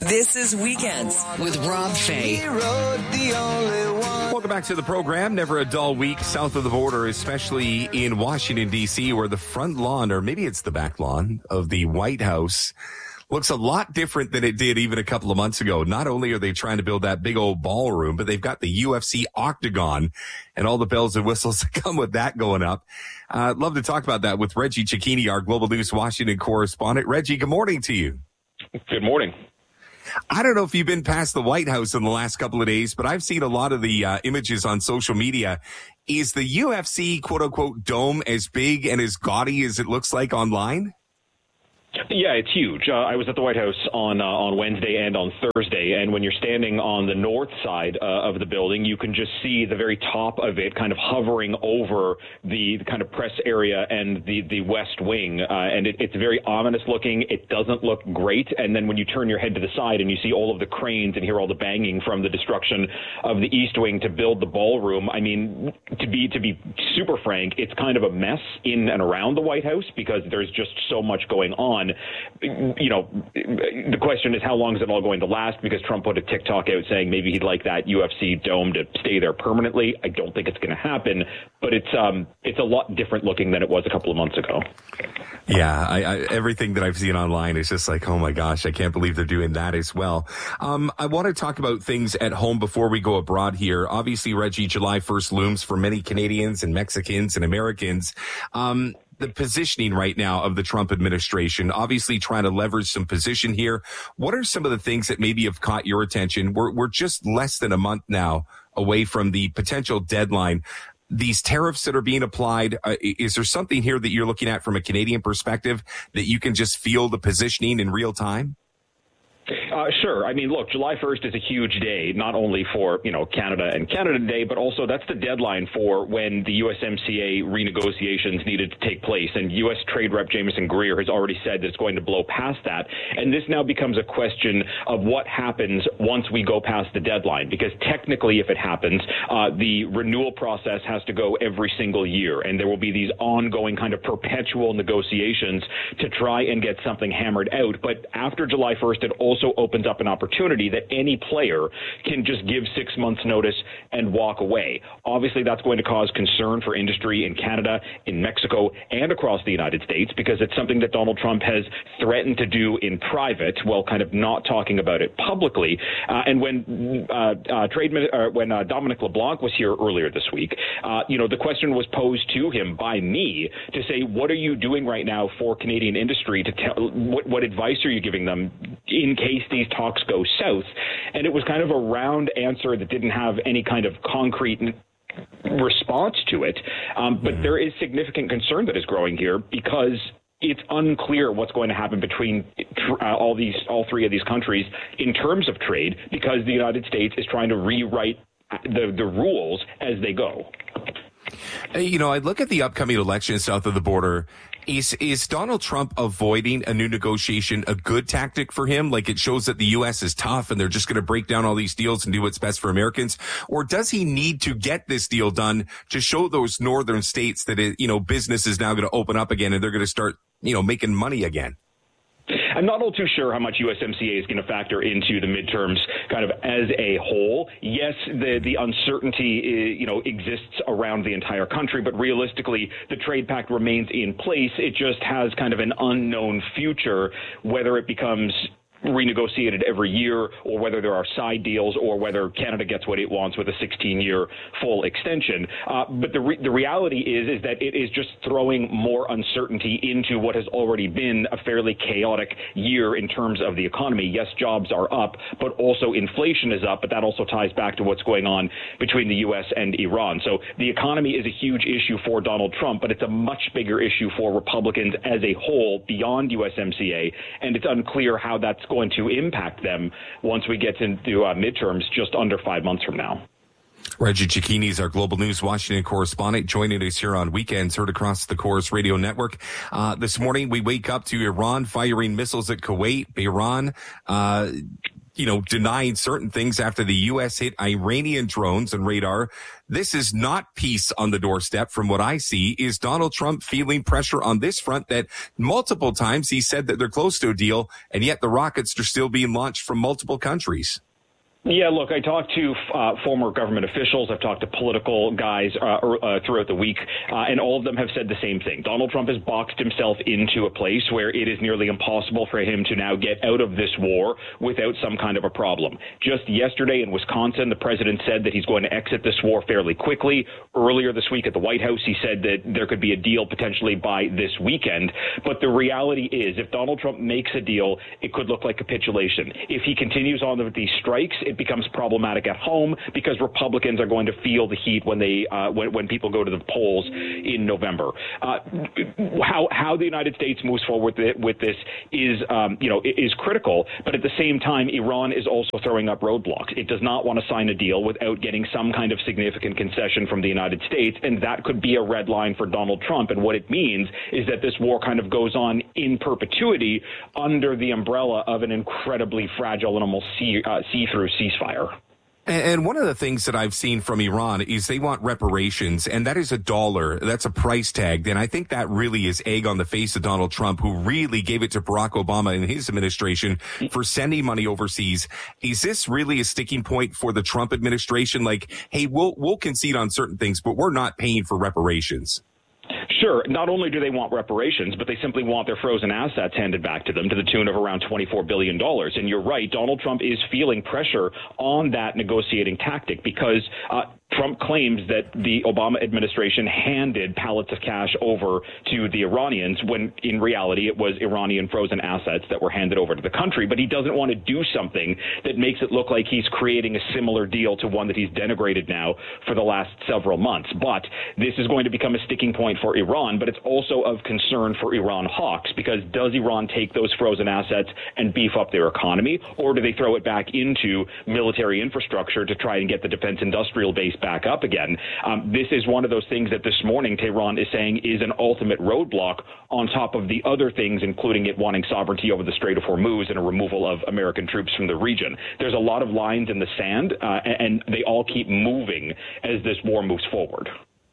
This is Weekends with Rob Fay. Welcome back to the program. Never a dull week south of the border, especially in Washington, D.C., where the front lawn, or maybe it's the back lawn, of the White House looks a lot different than it did even a couple of months ago. Not only are they trying to build that big old ballroom, but they've got the UFC octagon and all the bells and whistles that come with that going up. I'd love to talk about that with Reggie Cecchini, our Global News Washington correspondent. Reggie, good morning to you. Good morning. I don't know if you've been past the White House in the last couple of days, but I've seen a lot of the images on social media. Is the UFC quote-unquote dome as big and as gaudy as it looks like online? Yeah, it's huge. I was at the White House on Wednesday and on Thursday, and when you're standing on the north side of the building, you can just see the very top of it kind of hovering over the kind of press area and the West Wing, and it's very ominous looking. It doesn't look great, and then when you turn your head to the side and you see all of the cranes and hear all the banging from the destruction of the East Wing to build the ballroom, I mean, to be super frank, it's kind of a mess in and around the White House because there's just so much going on. You know, the question is how long is it all going to last, because Trump put a TikTok out saying maybe he'd like that UFC dome to stay there permanently. I don't think it's going to happen, but it's a lot different looking than it was a couple of months ago. Yeah, everything that I've seen online is just like, oh my gosh, I can't believe they're doing that as well. I want to talk about things at home before we go abroad here. Obviously, Reggie, July 1st looms for many Canadians and Mexicans and Americans. The positioning right now of the Trump administration, obviously trying to leverage some position here. What are some of the things that maybe have caught your attention? We're just less than a month now away from the potential deadline. These tariffs that are being applied, is there something here that you're looking at from a Canadian perspective that you can just feel the positioning in real time? Sure. I mean, look, July 1st is a huge day, not only for, Canada and Canada Day, but also that's the deadline for when the USMCA renegotiations needed to take place. And U.S. Trade Rep Jamieson Greer has already said that it's going to blow past that. And this now becomes a question of what happens once we go past the deadline, because technically, if it happens, the renewal process has to go every single year. And there will be these ongoing kind of perpetual negotiations to try and get something hammered out. But after July 1st, it also opens up an opportunity that any player can just give 6 months notice and walk away. Obviously, that's going to cause concern for industry in Canada, in Mexico, and across the United States, because it's something that Donald Trump has threatened to do in private while kind of not talking about it publicly. And when Dominic LeBlanc was here earlier this week, the question was posed to him by me to say, what are you doing right now for Canadian industry to tell, what advice are you giving them in case these talks go south? And it was kind of a round answer that didn't have any kind of concrete response to it. But there is significant concern that is growing here because it's unclear what's going to happen between all three of these countries in terms of trade, because the United States is trying to rewrite the rules as they go. I look at the upcoming election south of the border. Is Donald Trump avoiding a new negotiation a good tactic for him? Like, it shows that the U.S. is tough and they're just going to break down all these deals and do what's best for Americans? Or does he need to get this deal done to show those northern states that, business is now going to open up again and they're going to start, making money again? I'm not all too sure how much USMCA is going to factor into the midterms kind of as a whole. Yes, the uncertainty, exists around the entire country, but realistically, the trade pact remains in place. It just has kind of an unknown future, whether it becomes renegotiated every year, or whether there are side deals, or whether Canada gets what it wants with a 16-year full extension. But the reality is that it is just throwing more uncertainty into what has already been a fairly chaotic year in terms of the economy. Yes, jobs are up, but also inflation is up, but that also ties back to what's going on between the U.S. and Iran. So the economy is a huge issue for Donald Trump, but it's a much bigger issue for Republicans as a whole beyond USMCA, and it's unclear how that's going to impact them once we get into midterms just under 5 months from now. Reggie Cecchini is our Global News Washington correspondent, joining us here on Weekends, heard across the Corus Radio Network. This morning, we wake up to Iran firing missiles at Kuwait. Iran denying certain things after the U.S. hit Iranian drones and radar. This is not peace on the doorstep from what I see. Is Donald Trump feeling pressure on this front that multiple times he said that they're close to a deal, and yet the rockets are still being launched from multiple countries? Yeah, look, I talked to former government officials. I've talked to political guys throughout the week, and all of them have said the same thing. Donald Trump has boxed himself into a place where it is nearly impossible for him to now get out of this war without some kind of a problem. Just yesterday in Wisconsin, the president said that he's going to exit this war fairly quickly. Earlier this week at the White House, he said that there could be a deal potentially by this weekend. But the reality is, if Donald Trump makes a deal, it could look like capitulation. If he continues on with these strikes, it becomes problematic at home because Republicans are going to feel the heat when they when people go to the polls in November. How the United States moves forward with this is is critical, but at the same time, Iran is also throwing up roadblocks. It does not want to sign a deal without getting some kind of significant concession from the United States, and that could be a red line for Donald Trump. And what it means is that this war kind of goes on in perpetuity under the umbrella of an incredibly fragile and almost see-through ceasefire. And one of the things that I've seen from Iran is they want reparations, and that is $1. That's a price tag. And I think that really is egg on the face of Donald Trump, who really gave it to Barack Obama and his administration for sending money overseas. Is this really a sticking point for the Trump administration? Like, hey, we'll concede on certain things, but we're not paying for reparations. Sure. Not only do they want reparations, but they simply want their frozen assets handed back to them to the tune of around $24 billion. And you're right, Donald Trump is feeling pressure on that negotiating tactic because Trump claims that the Obama administration handed pallets of cash over to the Iranians when in reality it was Iranian frozen assets that were handed over to the country. But he doesn't want to do something that makes it look like he's creating a similar deal to one that he's denigrated now for the last several months. But this is going to become a sticking point for Iran, but it's also of concern for Iran hawks, because does Iran take those frozen assets and beef up their economy, or do they throw it back into military infrastructure to try and get the defense industrial base back up again? This is one of those things that this morning Tehran is saying is an ultimate roadblock on top of the other things, including it wanting sovereignty over the Strait of Hormuz and a removal of American troops from the region. There's a lot of lines in the sand, and they all keep moving as this war moves forward.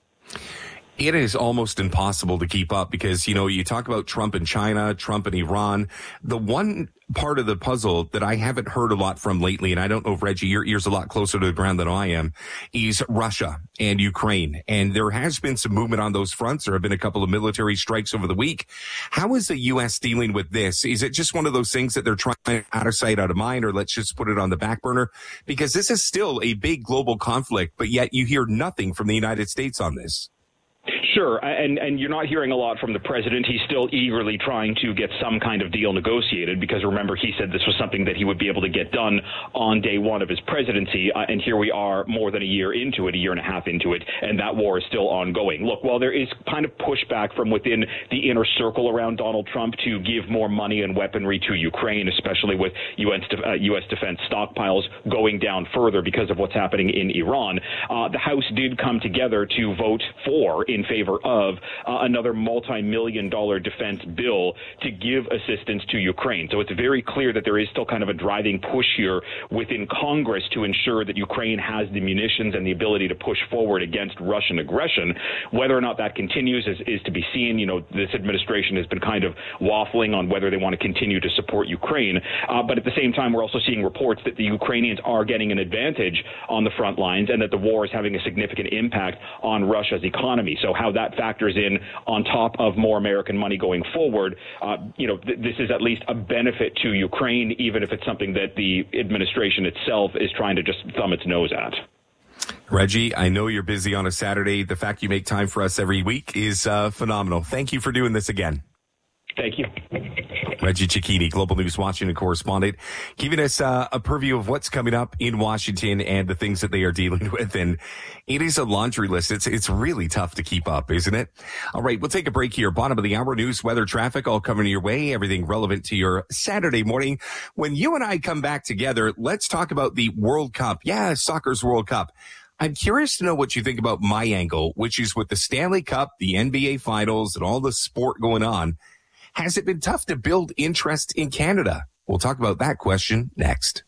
It is almost impossible to keep up because, you talk about Trump and China, Trump and Iran. The one part of the puzzle that I haven't heard a lot from lately, and I don't know if, Reggie, your ear's a lot closer to the ground than I am, is Russia and Ukraine. And there has been some movement on those fronts. There have been a couple of military strikes over the week. How is the U.S. dealing with this? Is it just one of those things that they're trying out of sight, out of mind, or let's just put it on the back burner? Because this is still a big global conflict, but yet you hear nothing from the United States on this. Sure, and you're not hearing a lot from the president. He's still eagerly trying to get some kind of deal negotiated because, remember, he said this was something that he would be able to get done on day one of his presidency, and here we are more than a year and a half into it, and that war is still ongoing. Look, while there is kind of pushback from within the inner circle around Donald Trump to give more money and weaponry to Ukraine, especially with U.S. defense stockpiles going down further because of what's happening in Iran, the House did come together to vote in favor of another multi-million-dollar defense bill to give assistance to Ukraine. So it's very clear that there is still kind of a driving push here within Congress to ensure that Ukraine has the munitions and the ability to push forward against Russian aggression. Whether or not that continues is to be seen. This administration has been kind of waffling on whether they want to continue to support Ukraine. But at the same time, we're also seeing reports that the Ukrainians are getting an advantage on the front lines and that the war is having a significant impact on Russia's economy. So how that factors in on top of more American money going forward, this is at least a benefit to Ukraine, even if it's something that the administration itself is trying to just thumb its nose at. Reggie, I know you're busy on a Saturday. The fact you make time for us every week is phenomenal. Thank you for doing this again. Thank you. Reggie Cecchini, Global News Washington correspondent, giving us a purview of what's coming up in Washington and the things that they are dealing with. And it is a laundry list. It's really tough to keep up, isn't it? All right, we'll take a break here. Bottom of the hour, news, weather, traffic, all coming your way. Everything relevant to your Saturday morning. When you and I come back together, let's talk about the World Cup. Yeah, soccer's World Cup. I'm curious to know what you think about my angle, which is with the Stanley Cup, the NBA Finals, and all the sport going on. Has it been tough to build interest in Canada? We'll talk about that question next.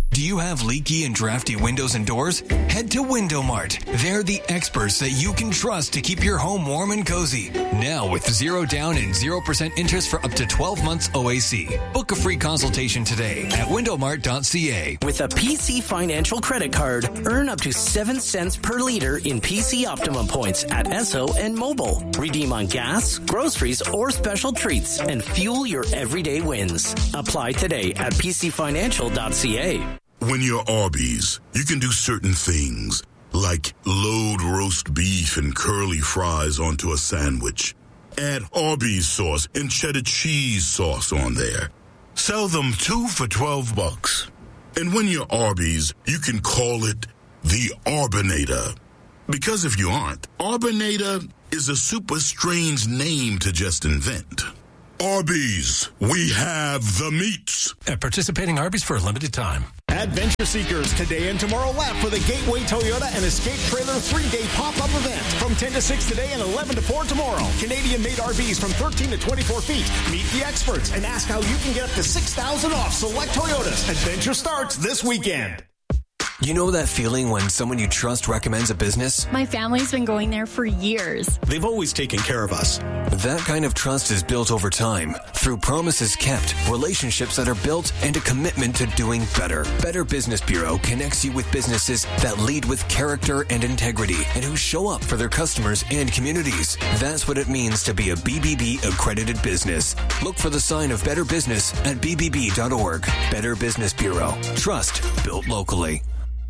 Do you have leaky and drafty windows and doors? Head to Window Mart. They're the experts that you can trust to keep your home warm and cozy. Now with 0 down and 0% interest for up to 12 months OAC. Book a free consultation today at windowmart.ca. With a PC Financial credit card, earn up to 7 cents per liter in PC Optimum points at Esso and Mobile. Redeem on gas, groceries, or special treats and fuel your everyday wins. Apply today at pcfinancial.ca. When you're Arby's, you can do certain things, like load roast beef and curly fries onto a sandwich. Add Arby's sauce and cheddar cheese sauce on there. Sell them 2 for $12. And when you're Arby's, you can call it the Arbinator. Because if you aren't, Arbinator is a super strange name to just invent. Arby's, we have the meats. At participating Arby's for a limited time. Adventure Seekers today and tomorrow left for the Gateway Toyota and Escape Trailer 3-day pop-up event from 10 to 6 today and 11 to 4 tomorrow. Canadian-made RVs from 13 to 24 feet. Meet the experts and ask how you can get up to $6,000 off select Toyotas. Adventure starts this weekend. You know that feeling when someone you trust recommends a business? My family's been going there for years. They've always taken care of us. That kind of trust is built over time through promises kept, relationships that are built, and a commitment to doing better. Better Business Bureau connects you with businesses that lead with character and integrity and who show up for their customers and communities. That's what it means to be a BBB accredited business. Look for the sign of Better Business at bbb.org. Better Business Bureau. Trust built locally.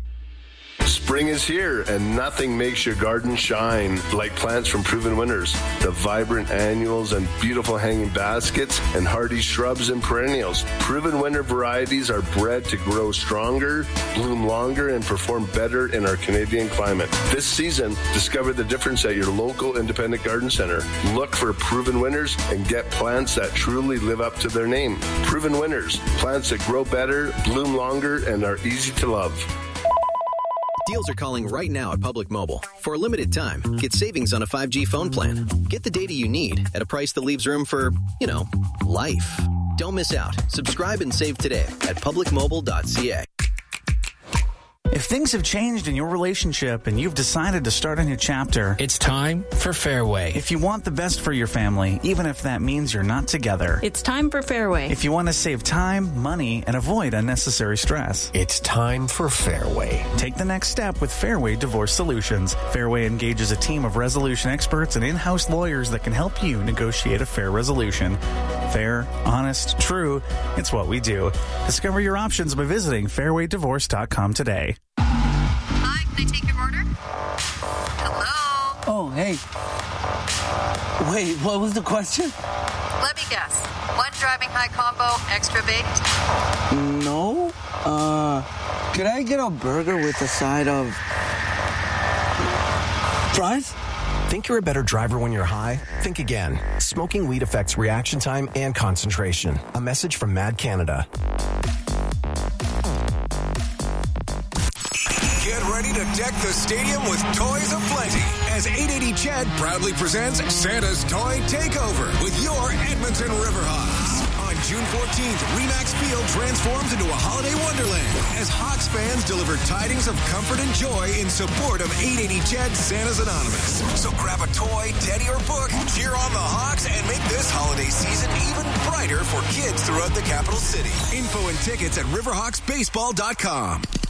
Spring is here, and nothing makes your garden shine like plants from Proven Winners. The vibrant annuals and beautiful hanging baskets and hardy shrubs and perennials. Proven Winner varieties are bred to grow stronger, bloom longer, and perform better in our Canadian climate. This season, discover the difference at your local independent garden center. Look for Proven Winners and get plants that truly live up to their name. Proven Winners, plants that grow better, bloom longer, and are easy to love. Deals are calling right now at Public Mobile. For a limited time, get savings on a 5G phone plan. Get the data you need at a price that leaves room for, life. Don't miss out. Subscribe and save today at publicmobile.ca. If things have changed in your relationship and you've decided to start a new chapter, it's time for Fairway. If you want the best for your family, even if that means you're not together, it's time for Fairway. If you want to save time, money, and avoid unnecessary stress, it's time for Fairway. Take the next step with Fairway Divorce Solutions. Fairway engages a team of resolution experts and in-house lawyers that can help you negotiate a fair resolution. Fair, honest, true, it's what we do. Discover your options by visiting fairwaydivorce.com today. Hi, can I take your order? Hello? Oh, hey. Wait, what was the question? Let me guess. One driving high combo, extra baked? No. Could I get a burger with a side of fries? Think you're a better driver when you're high? Think again. Smoking weed affects reaction time and concentration. A message from Mad Canada. Get ready to deck the stadium with toys aplenty as 880 CHED proudly presents Santa's Toy Takeover with your Edmonton Riverhawks. On June 14th, Remax Field transforms into a holiday wonderland as Hawks fans deliver tidings of comfort and joy in support of 880 CHED Santa's Anonymous. So grab a toy, teddy, or book, cheer on the Hawks, and make this holiday season even brighter for kids throughout the capital city. Info and tickets at riverhawksbaseball.com.